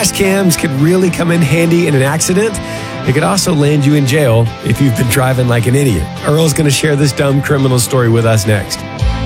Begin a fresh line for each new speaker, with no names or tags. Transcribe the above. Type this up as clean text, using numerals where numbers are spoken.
Dash cams could really come in handy in an accident. It could also land you in jail if you've been driving like an idiot. Earl's going to share this dumb criminal story with us next.